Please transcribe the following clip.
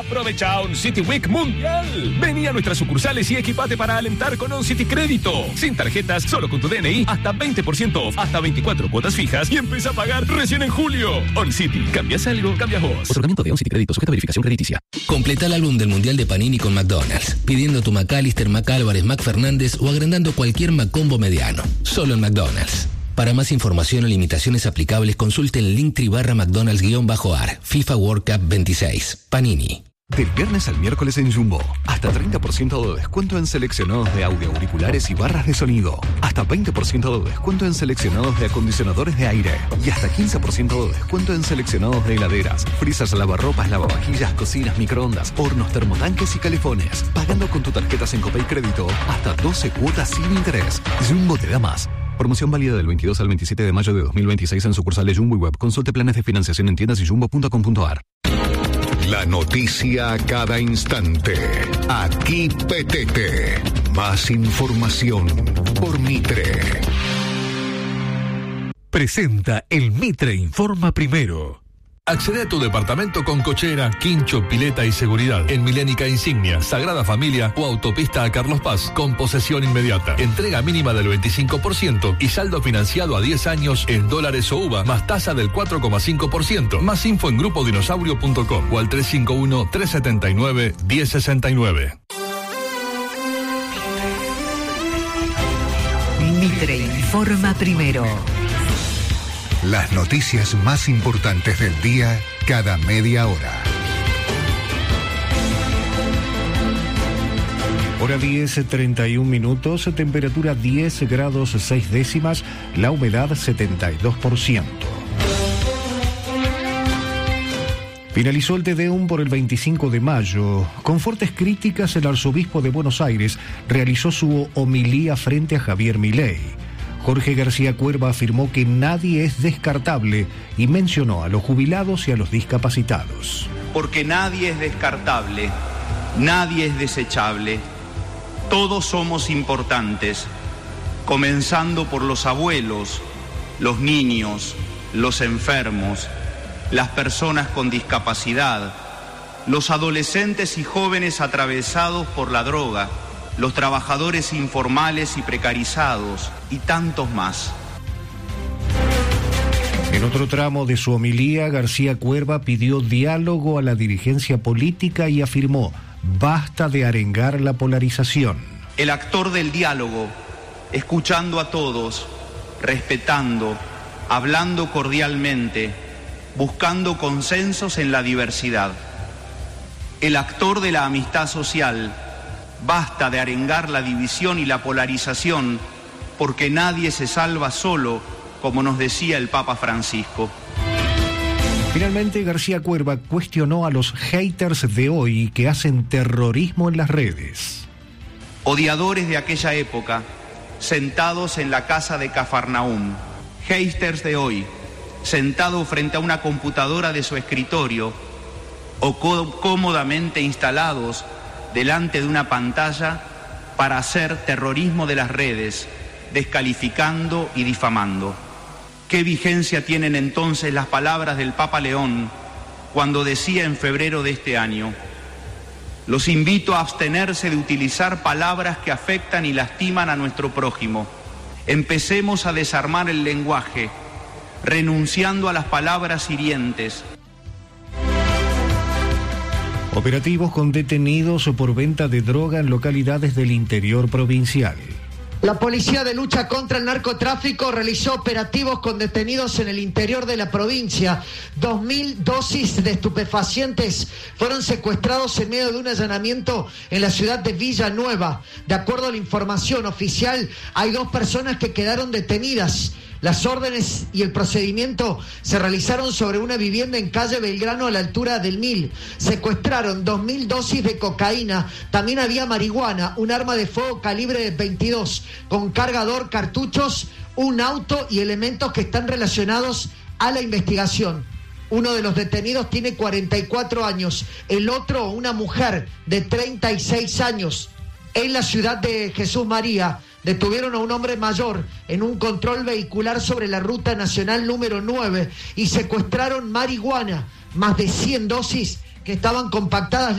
Aprovecha On City Week Mundial. Vení a nuestras sucursales y equipate para alentar con On City Crédito. Sin tarjetas, solo con tu DNI, hasta 20% off, hasta 24 cuotas fijas y empieza a pagar recién en julio. On City, ¿cambias algo? Cambias vos. Otorgamiento de On City Crédito, sujeta a verificación crediticia. Completa el álbum del Mundial de Panini con McDonald's, pidiendo tu McAllister, McAlvarez, McFernández o agrandando cualquier McCombo mediano. Solo en McDonald's. Para más información o limitaciones aplicables, consulte el Linktree/McDonald's-AR, FIFA World Cup 26. Panini. Del viernes al miércoles en Jumbo, hasta 30% de descuento en seleccionados de audio auriculares y barras de sonido, hasta 20% de descuento en seleccionados de acondicionadores de aire y hasta 15% de descuento en seleccionados de heladeras, frizas, lavarropas, lavavajillas, cocinas, microondas, hornos, termotanques y calefones, pagando con tu tarjeta Syncopay Crédito hasta 12 cuotas sin interés. Jumbo te da más. Promoción válida del 22 al 27 de mayo de 2026 en sucursales Jumbo y Web. Consulte planes de financiación en tiendas y jumbo.com.ar. La noticia a cada instante. Aquí PTT. Más información por Mitre. Presenta el Mitre Informa Primero. Accede a tu departamento con cochera, quincho, pileta y seguridad en Milénica Insignia, Sagrada Familia o Autopista a Carlos Paz con posesión inmediata. Entrega mínima del 25% y saldo financiado a 10 años en dólares o UVA más tasa del 4,5%. Más info en grupodinosaurio.com o al 351-379-1069. Mitre Informa Primero. Las noticias más importantes del día cada media hora. Hora 10:31, temperatura 10 grados 6 décimas, la humedad 72%. Finalizó el Te Deum por el 25 de mayo. Con fuertes críticas, el arzobispo de Buenos Aires realizó su homilía frente a Javier Milei. Jorge García Cuerva afirmó que nadie es descartable y mencionó a los jubilados y a los discapacitados. Porque nadie es descartable, nadie es desechable, todos somos importantes, comenzando por los abuelos, los niños, los enfermos, las personas con discapacidad, los adolescentes y jóvenes atravesados por la droga, los trabajadores informales y precarizados, y tantos más. En otro tramo de su homilía, García Cuerva pidió diálogo a la dirigencia política y afirmó: basta de arengar la polarización. El actor del diálogo, escuchando a todos, respetando, hablando cordialmente, buscando consensos en la diversidad. El actor de la amistad social, basta de arengar la división y la polarización, porque nadie se salva solo, como nos decía el Papa Francisco. Finalmente, García Cuerva cuestionó a los haters de hoy que hacen terrorismo en las redes. Odiadores de aquella época, sentados en la casa de Cafarnaúm. Haters de hoy, sentados frente a una computadora de su escritorio o cómodamente instalados delante de una pantalla para hacer terrorismo de las redes, descalificando y difamando. ¿Qué vigencia tienen entonces las palabras del Papa León cuando decía en febrero de este año: los invito a abstenerse de utilizar palabras que afectan y lastiman a nuestro prójimo? Empecemos a desarmar el lenguaje, renunciando a las palabras hirientes. Operativos con detenidos por venta de droga en localidades del interior provincial. La Policía de Lucha contra el Narcotráfico realizó operativos con detenidos en el interior de la provincia. 2.000 dosis de estupefacientes fueron secuestrados en medio de un allanamiento en la ciudad de Villanueva. De acuerdo a la información oficial, hay 2 personas que quedaron detenidas. Las órdenes y el procedimiento se realizaron sobre una vivienda en calle Belgrano a la altura del Mil. Secuestraron 2.000 dosis de cocaína, también había marihuana, un arma de fuego calibre 22, con cargador, cartuchos, un auto y elementos que están relacionados a la investigación. Uno de los detenidos tiene 44 años, el otro una mujer de 36 años. En la ciudad de Jesús María, detuvieron a un hombre mayor en un control vehicular sobre la ruta nacional número 9 y secuestraron marihuana, más de 100 dosis que estaban compactadas